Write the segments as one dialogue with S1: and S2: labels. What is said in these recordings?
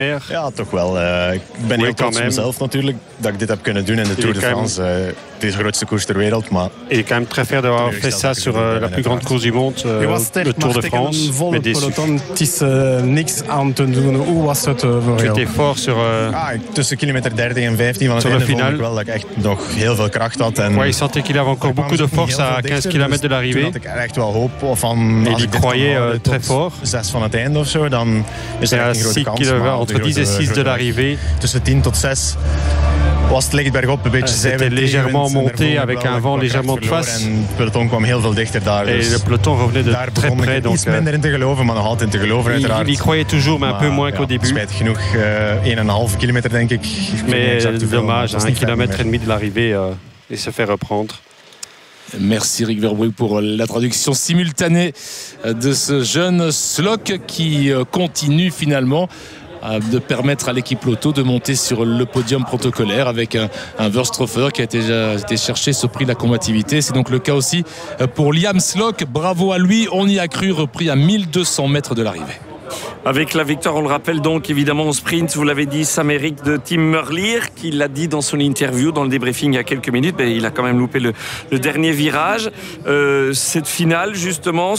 S1: Ja, toch wel. Ik ben heel trots op mezelf natuurlijk, dat ik dit heb kunnen doen in de Tour de France. Het is de grootste koers ter wereld, maar...
S2: Il est quand même très fier d'avoir fait ça sur la plus grande course du monde, le Tour de France.
S3: Een volle peloton, het is niks aan te doen. Hoe was het voor
S2: Tu
S3: jou?
S2: étais fort sur...
S1: tussen kilometer 30 en 15 van het einde vond ik wel dat ik echt nog heel veel kracht had. En
S2: ouais, il sentait qu'il avait encore beaucoup de force à 15 km de l'arrivée.
S1: Had ik echt wel hoop van...
S2: Et il croyait très fort.
S1: 6 van het einde of zo, dan is er echt een grote kans.
S2: Entre 10 et 6 de l'arrivée.
S1: Tussen 10 tot 6 was het lichtbergop een beetje
S2: C'était légèrement monté avec un vent légèrement de face.
S1: En het peloton kwam heel veel dichter daar.
S2: Et le peloton revenait de très près.
S1: Ik iets minder in te geloven, maar nog altijd in te geloven uiteraard.
S2: Il y croyait toujours, mais un peu moins qu'au début.
S1: Spijtig genoeg 1,5 kilometer denk ik.
S2: Mais dommage, 1,5 km de l'arrivée et se fait reprendre.
S4: Merci Rick Verbrugge pour la traduction simultanée de ce jeune Slok qui continue finalement de permettre à l'équipe Lotto de monter sur le podium protocolaire avec un Verstroffer qui a déjà été cherché ce prix de la combativité. C'est donc le cas aussi pour Liam Slok. Bravo à lui, on y a cru, repris à 1200 mètres de l'arrivée.
S5: Avec la victoire, on le rappelle donc évidemment au sprint, vous l'avez dit, Sam-Éric de Tim Merlier, qui l'a dit dans son interview, dans le débriefing il y a quelques minutes, mais il a quand même loupé le dernier virage. Cette finale justement,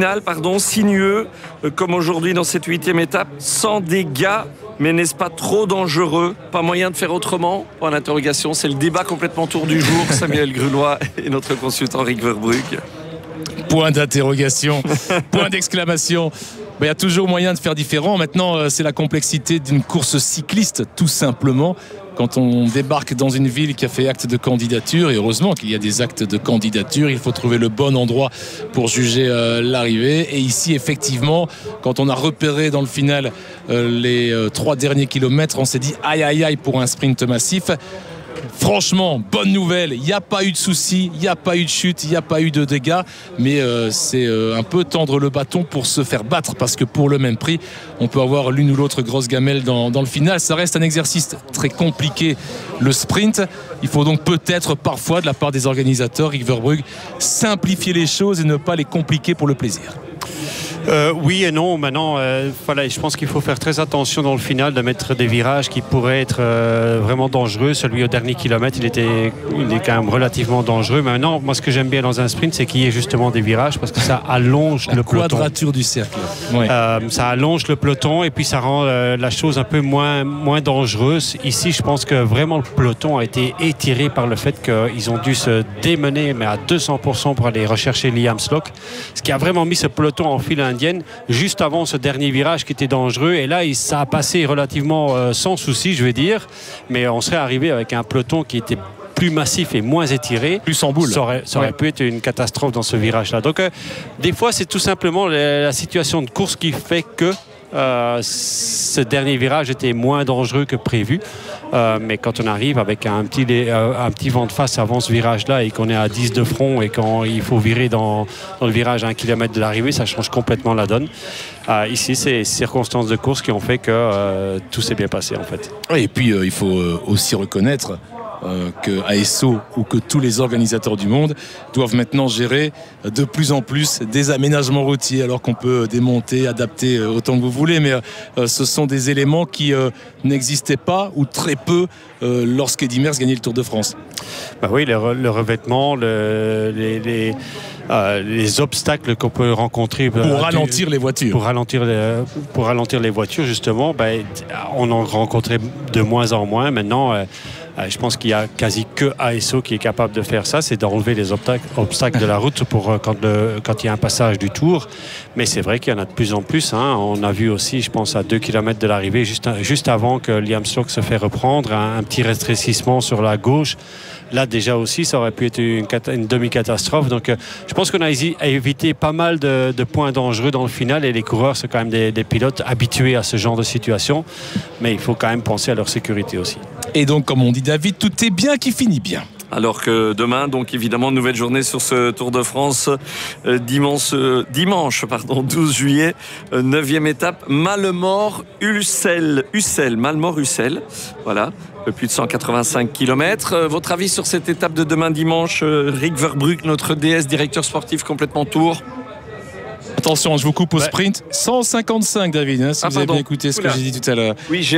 S5: sinueux, comme aujourd'hui dans cette 8e étape, sans dégâts, mais n'est-ce pas trop dangereux? Pas moyen de faire autrement? Point d'interrogation, c'est le débat complètement tour du jour. Samuel Grulois et notre consultant Rick Verbrugge.
S4: Point d'interrogation, point d'exclamation. Il y a toujours moyen de faire différent. Maintenant, c'est la complexité d'une course cycliste, tout simplement. Quand on débarque dans une ville qui a fait acte de candidature, et heureusement qu'il y a des actes de candidature, il faut trouver le bon endroit pour juger l'arrivée. Et ici, effectivement, quand on a repéré dans le final les 3 derniers kilomètres, on s'est dit aïe aïe aïe pour un sprint massif. Franchement, bonne nouvelle, il n'y a pas eu de soucis, il n'y a pas eu de chute, il n'y a pas eu de dégâts, mais c'est un peu tendre le bâton pour se faire battre, parce que pour le même prix, on peut avoir l'une ou l'autre grosse gamelle dans le final. Ça reste un exercice très compliqué, le sprint. Il faut donc peut-être parfois, de la part des organisateurs, Rick Verbrugge, simplifier les choses et ne pas les compliquer pour le plaisir.
S2: Oui et non. Maintenant, voilà, je pense qu'il faut faire très attention dans le final de mettre des virages qui pourraient être vraiment dangereux. Celui au dernier kilomètre, il est quand même relativement dangereux. Mais maintenant, moi, ce que j'aime bien dans un sprint, c'est qu'il y ait justement des virages, parce que ça allonge le peloton.
S4: La quadrature du cercle. Ouais.
S2: Ça allonge le peloton et puis ça rend la chose un peu moins dangereuse. Ici, je pense que vraiment le peloton a été étiré par le fait qu'ils ont dû se démener, mais à 200% pour aller rechercher Liam Slok, ce qui a vraiment mis ce peloton en file indienne juste avant ce dernier virage qui était dangereux. Et là, ça a passé relativement sans souci, je vais dire, mais on serait arrivé avec un peloton qui était plus massif et moins étiré,
S4: plus en boule.
S2: Ça aurait pu être une catastrophe dans ce virage-là. Donc, des fois, c'est tout simplement la situation de course qui fait que ce dernier virage était moins dangereux que prévu. Mais quand on arrive avec un petit vent de face avant ce virage-là et qu'on est à 10 de front et quand il faut virer dans le virage à 1 km de l'arrivée, ça change complètement la donne. Ici, c'est les circonstances de course qui ont fait que tout s'est bien passé en fait.
S4: Et puis, il faut aussi reconnaître que ASO ou que tous les organisateurs du monde doivent maintenant gérer de plus en plus des aménagements routiers, alors qu'on peut démonter, adapter autant que vous voulez, mais ce sont des éléments qui n'existaient pas ou très peu lorsqu'Eddy Merckx gagnait le Tour de France.
S2: Bah oui, le revêtement, les obstacles qu'on peut rencontrer
S4: pour ralentir les voitures.
S2: Pour ralentir les voitures, justement, on en rencontrait de moins en moins. Maintenant, je pense qu'il n'y a quasi que ASO qui est capable de faire ça, c'est d'enlever les obstacles de la route pour quand il y a un passage du Tour. Mais c'est vrai qu'il y en a de plus en plus. On a vu aussi, je pense, à 2 km de l'arrivée, juste avant que Liam Slok se fait reprendre, un petit rétrécissement sur la gauche. Là, déjà aussi, ça aurait pu être une demi-catastrophe. Donc, je pense qu'on a évité pas mal de points dangereux dans le final. Et les coureurs, c'est quand même des pilotes habitués à ce genre de situation. Mais il faut quand même penser à leur sécurité aussi.
S4: Et donc, comme on dit David, tout est bien qui finit bien.
S5: Alors que demain, donc évidemment, nouvelle journée sur ce Tour de France, dimanche 12 juillet, 9e étape, Mallemort-Ussel. Mallemort-Ussel, voilà, plus de 185 km. Votre avis sur cette étape de demain dimanche, Rick Verbrugge, notre DS, directeur sportif complètement Tour?
S4: Attention, je vous coupe au sprint. 155, David, si vous avez bien écouté ce que j'ai dit tout à l'heure.
S5: Oui,